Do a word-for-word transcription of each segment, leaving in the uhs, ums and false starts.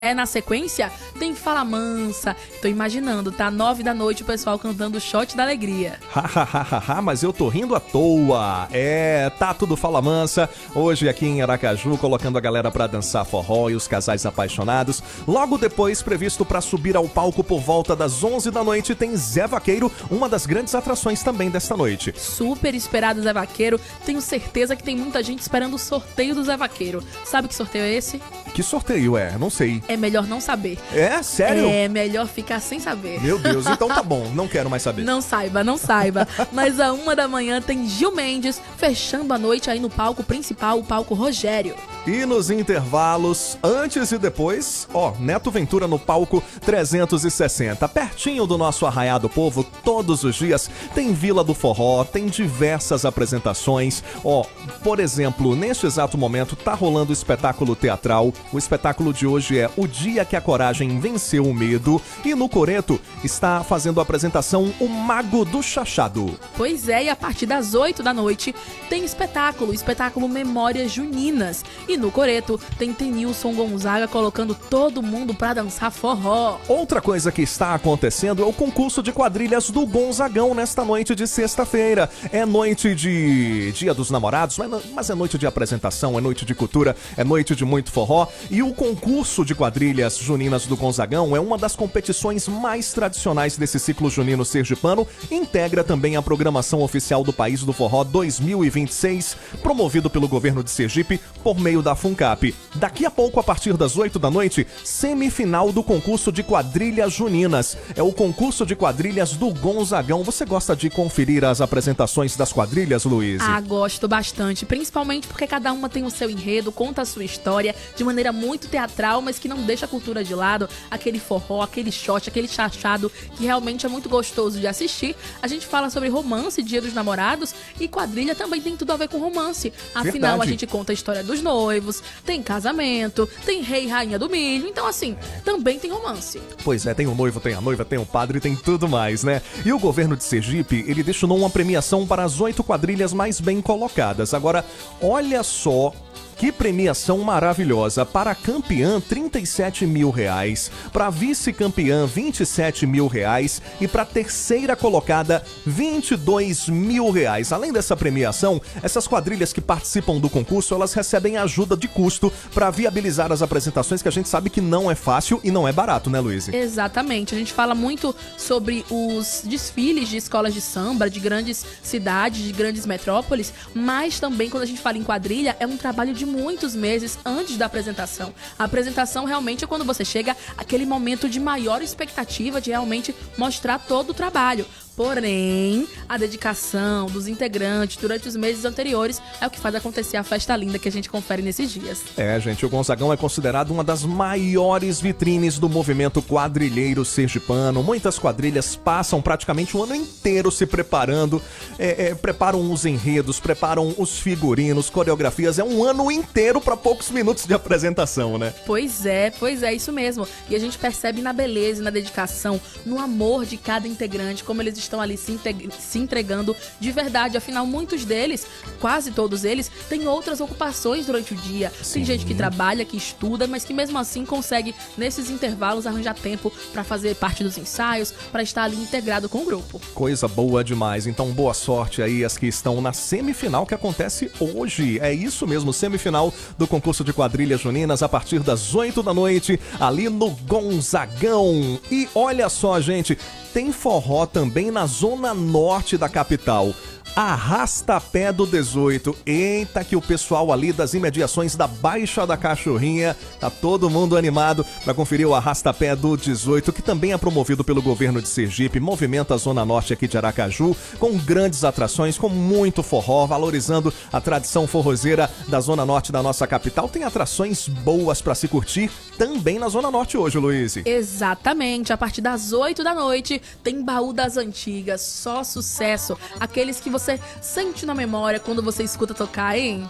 É, na sequência, tem Fala Mansa. Tô imaginando, tá? Nove da noite o pessoal cantando o Shot da Alegria. Hahaha, mas eu tô rindo à toa. É, tá tudo Fala Mansa. Hoje aqui em Aracaju, colocando a galera pra dançar forró e os casais apaixonados. Logo depois, previsto pra subir ao palco por volta das onze da noite, tem Zé Vaqueiro, uma das grandes atrações também desta noite. Super esperado Zé Vaqueiro. Tenho certeza que tem muita gente esperando o sorteio do Zé Vaqueiro. Sabe que sorteio é esse? Que sorteio é? Não sei. É melhor não saber. É? Sério? É melhor ficar sem saber. Meu Deus, então tá bom, não quero mais saber. Não saiba, não saiba. Mas a uma da manhã tem Gil Mendes fechando a noite aí no palco principal, o palco Rogério. E nos intervalos, antes e depois, ó, Neto Ventura no palco trezentos e sessenta, pertinho do nosso Arraiá do Povo, todos os dias, tem Vila do Forró, tem diversas apresentações, ó, por exemplo, neste exato momento tá rolando o espetáculo teatral, o espetáculo de hoje é O Dia que a Coragem Venceu o Medo, e no Coreto está fazendo a apresentação O Mago do Chachado. Pois é, e a partir das oito da noite tem espetáculo, o espetáculo Memórias Juninas. E no Coreto tem Tenilson Gonzaga colocando todo mundo pra dançar forró. Outra coisa que está acontecendo é o concurso de quadrilhas do Gonzagão nesta noite de sexta-feira. É noite de Dia dos Namorados, mas é noite de apresentação, é noite de cultura, é noite de muito forró. E o concurso de quadrilhas juninas do Gonzagão é uma das competições mais tradicionais desse ciclo junino sergipano. Integra também a programação oficial do País do Forró dois mil e vinte e seis, promovido pelo governo de Sergipe por meio da FUNCAP. Daqui a pouco, a partir das oito da noite, semifinal do concurso de quadrilhas juninas. É o concurso de quadrilhas do Gonzagão. Você gosta de conferir as apresentações das quadrilhas, Luiz? Ah, gosto bastante, principalmente porque cada uma tem o seu enredo, conta a sua história de maneira muito teatral, mas que não deixa a cultura de lado, aquele forró, aquele shot, aquele chachado, que realmente é muito gostoso de assistir. A gente fala sobre romance, Dia dos Namorados, e quadrilha também tem tudo a ver com romance. Afinal, Verdade. A gente conta a história dos noivos, tem casamento, tem rei e rainha do milho, então assim, também tem romance. Pois é, tem o noivo, tem a noiva, tem o padre, tem tudo mais, né? E o governo de Sergipe, ele destinou uma premiação para as oito quadrilhas mais bem colocadas. Agora, olha só... Que premiação maravilhosa! Para a campeã, trinta e sete mil reais. Para a vice-campeã, vinte e sete mil reais. E para a terceira colocada, vinte e dois mil reais. Além dessa premiação, essas quadrilhas que participam do concurso, elas recebem ajuda de custo para viabilizar as apresentações, que a gente sabe que não é fácil e não é barato, né, Luiz? Exatamente. A gente fala muito sobre os desfiles de escolas de samba, de grandes cidades, de grandes metrópoles, mas também quando a gente fala em quadrilha, é um trabalho de muitos meses antes da apresentação. A apresentação realmente é quando você chega àquele momento de maior expectativa de realmente mostrar todo o trabalho. Porém, a dedicação dos integrantes durante os meses anteriores é o que faz acontecer a festa linda que a gente confere nesses dias. É, gente, o Gonzagão é considerado uma das maiores vitrines do movimento quadrilheiro sergipano. Muitas quadrilhas passam praticamente o ano inteiro se preparando, é, é, preparam os enredos, preparam os figurinos, coreografias. É um ano inteiro para poucos minutos de apresentação, né? Pois é, pois é, isso mesmo. E a gente percebe na beleza e na dedicação, no amor de cada integrante, como eles estão ali se, se entregando de verdade. Afinal, muitos deles, quase todos eles, têm outras ocupações durante o dia. Sim. Tem gente que trabalha, que estuda, mas que mesmo assim consegue, nesses intervalos, arranjar tempo para fazer parte dos ensaios, para estar ali integrado com o grupo. Coisa boa demais. Então, boa sorte aí as que estão na semifinal que acontece hoje. É isso mesmo, semifinal do concurso de quadrilhas juninas a partir das oito da noite, ali no Gonzagão. E olha só, gente, tem forró também na zona norte da capital. Arrasta-pé do dezoito. Eita, que o pessoal ali das imediações da Baixa da Cachorrinha, tá todo mundo animado para conferir o Arrasta-pé do dezoito, que também é promovido pelo governo de Sergipe, movimenta a zona norte aqui de Aracaju, com grandes atrações, com muito forró, valorizando a tradição forrozeira da zona norte da nossa capital. Tem atrações boas para se curtir também na zona norte hoje, Luiz. Exatamente, a partir das oito da noite tem Baú das Antigas, só sucesso, aqueles que você sente na memória quando você escuta tocar, hein?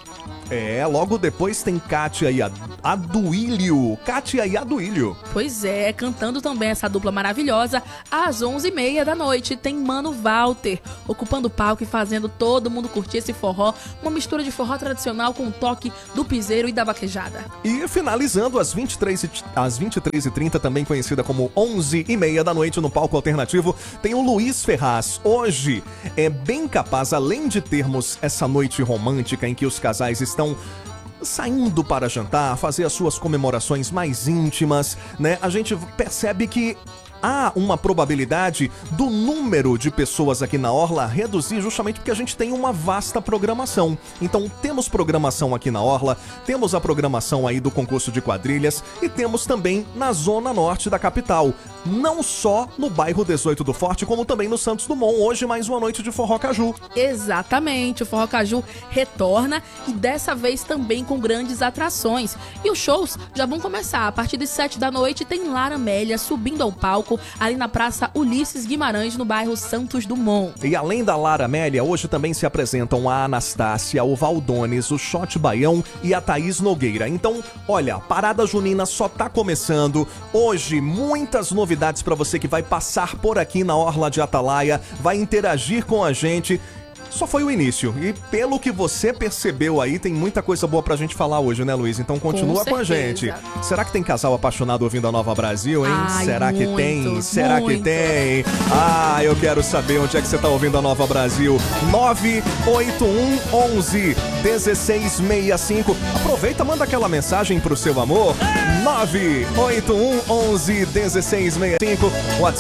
É, logo depois tem Kátia e Aduílio. Kátia e Aduílio. Pois é, cantando também essa dupla maravilhosa, às onze e meia da noite tem Mano Walter, ocupando o palco e fazendo todo mundo curtir esse forró, uma mistura de forró tradicional com o toque do piseiro e da vaquejada. E finalizando às vinte e três e trinta, também conhecida como onze e meia da noite no palco alternativo, tem o Luiz Ferraz. Hoje é bem capaz, além de termos essa noite romântica em que os casais estão saindo para jantar, fazer as suas comemorações mais íntimas, né? A gente percebe que há uma probabilidade do número de pessoas aqui na Orla reduzir justamente porque a gente tem uma vasta programação. Então temos programação aqui na Orla, temos a programação aí do concurso de quadrilhas e temos também na zona norte da capital. Não só no bairro dezoito do Forte, como também no Santos Dumont. Hoje mais uma noite de Forró Caju. Exatamente, o Forró Caju retorna e dessa vez também com grandes atrações. E os shows já vão começar. A partir das sete da noite tem Lara Amélia subindo ao palco ali na Praça Ulisses Guimarães, no bairro Santos Dumont. E além da Lara Amélia, hoje também se apresentam a Anastácia, o Valdones, o Shot Baião e a Thaís Nogueira. Então, olha, a Parada Junina só tá começando. Hoje, muitas novidades para você que vai passar por aqui na Orla de Atalaia, vai interagir com a gente. Só foi o início. E pelo que você percebeu aí, tem muita coisa boa pra gente falar hoje, né, Luiz? Então continua com, com a gente. Será que tem casal apaixonado ouvindo a Nova Brasil, hein? Ai, Será muitos, que tem? Será muitos. que tem? Ah, eu quero saber onde é que você tá ouvindo a Nova Brasil. nove oito um, onze, dezesseis sessenta e cinco. Aproveita, manda aquela mensagem pro seu amor. nove oito um, onze, dezesseis sessenta e cinco. WhatsApp